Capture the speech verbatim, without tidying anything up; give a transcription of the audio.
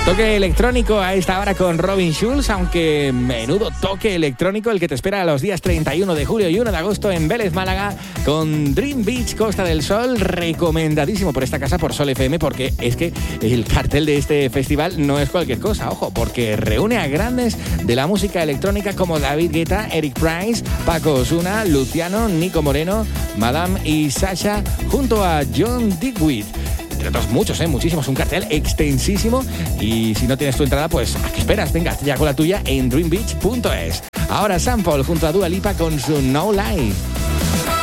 Toque electrónico a esta hora con Robin Schulz, aunque menudo toque electrónico el que te espera los días treinta y uno de julio y uno de agosto en Vélez, Málaga, con Dream Beach, Costa del Sol, recomendadísimo por esta casa, por Sol F M, porque es que el cartel de este festival no es cualquier cosa, ojo, porque reúne a grandes de la música electrónica como David Guetta, Eric Price, Paco Osuna, Luciano, Nico Moreno, Madame y Sasha, junto a John Digweed. Entre otros muchos, ¿eh? Muchísimos, un cartel extensísimo, y si no tienes tu entrada, pues ¿a qué esperas? Venga, ya con la tuya en dream beach punto es. Ahora Sample junto a Dua Lipa con su No Lie.